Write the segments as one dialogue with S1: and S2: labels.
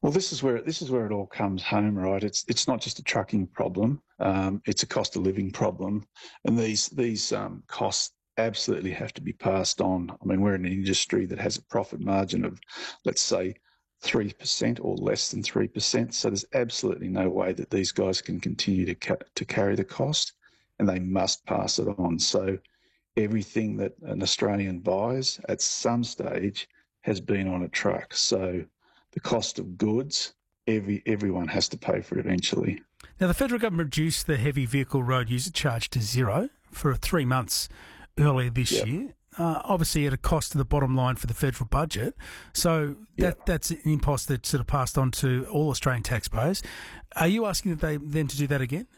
S1: Well, this is where it all comes home, right? It's not just a trucking problem; it's a cost of living problem, and these costs absolutely have to be passed on. I mean, we're in an industry that has a profit margin of, let's say, 3% or less than 3%. So there's absolutely no way that these guys can continue to carry the cost, and they must pass it on. So everything that an Australian buys at some stage has been on a truck. So the cost of goods, everyone has to pay for it eventually.
S2: Now, the federal government reduced the heavy vehicle road user charge to zero for 3 months earlier this
S1: Yep.
S2: year. Obviously, at a cost to the bottom line for the federal budget. So that's an impulse that's sort of passed on to all Australian taxpayers. Are you asking them to do that again?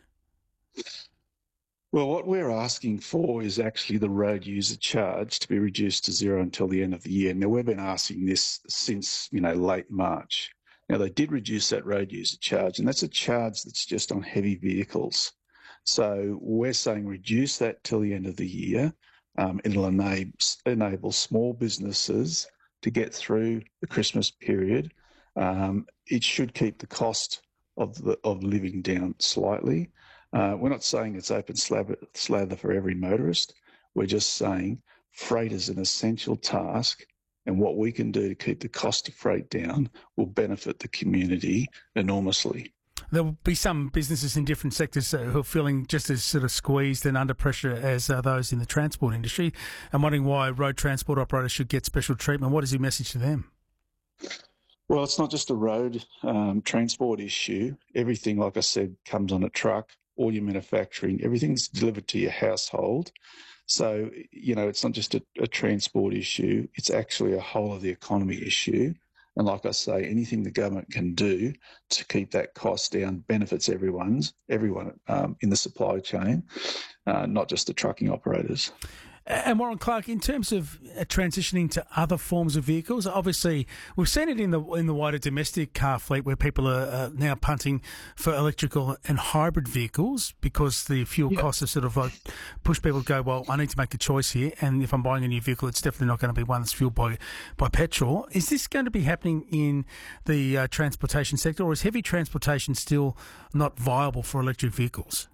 S1: Well, what we're asking for is actually the road user charge to be reduced to zero until the end of the year. Now, we've been asking this since, late March. Now, they did reduce that road user charge, and that's a charge that's just on heavy vehicles. So we're saying reduce that till the end of the year. It'll enable small businesses to get through the Christmas period. It should keep the cost of living down slightly. We're not saying it's open slather for every motorist. We're just saying freight is an essential task, and what we can do to keep the cost of freight down will benefit the community enormously.
S2: There will be some businesses in different sectors who are feeling just as sort of squeezed and under pressure as those in the transport industry. I'm wondering why road transport operators should get special treatment. What is your message to them?
S1: Well, it's not just a road transport issue. Everything, like I said, comes on a truck. All your manufacturing, everything's delivered to your household. So, it's not just a transport issue. It's actually a whole of the economy issue. And like I say, anything the government can do to keep that cost down benefits everyone in the supply chain, not just the trucking operators.
S2: And Warren Clark, in terms of transitioning to other forms of vehicles, obviously we've seen it in the wider domestic car fleet where people are now punting for electrical and hybrid vehicles because the fuel costs have sort of like pushed people to go, well, I need to make a choice here, and if I'm buying a new vehicle, it's definitely not going to be one that's fueled by petrol. Is this going to be happening in the transportation sector, or is heavy transportation still not viable for electric vehicles?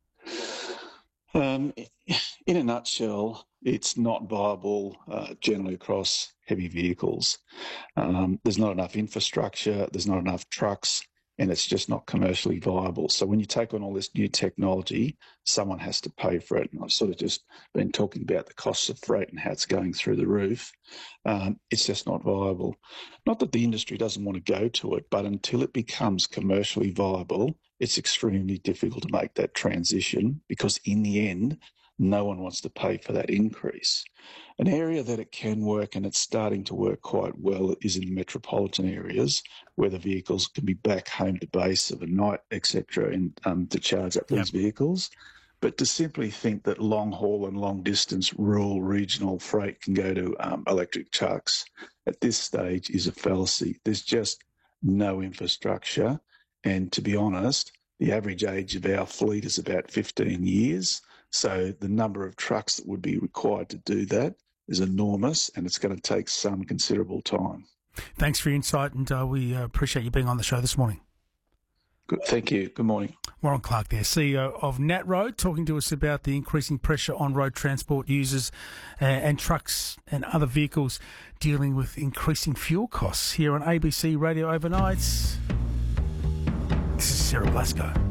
S1: In a nutshell, it's not viable generally across heavy vehicles. There's not enough infrastructure, there's not enough trucks, and it's just not commercially viable. So when you take on all this new technology, someone has to pay for it. And I've sort of just been talking about the costs of freight and how it's going through the roof. It's just not viable. Not that the industry doesn't want to go to it, but until it becomes commercially viable, it's extremely difficult to make that transition because in the end, no one wants to pay for that increase. An area that it can work, and it's starting to work quite well, is in metropolitan areas where the vehicles can be back home to base of a night, etc., and to charge up these vehicles. But to simply think that long haul and long distance rural regional freight can go to electric trucks at this stage is a fallacy. There's just no infrastructure. And to be honest, the average age of our fleet is about 15 years. So the number of trucks that would be required to do that is enormous, and it's going to take some considerable time.
S2: Thanks for your insight, and we appreciate you being on the show this morning.
S1: Good. Thank you. Good morning.
S2: Warren Clark there, CEO of NatRoad, talking to us about the increasing pressure on road transport users and trucks and other vehicles dealing with increasing fuel costs here on ABC Radio Overnights. This is Sarah Blasco.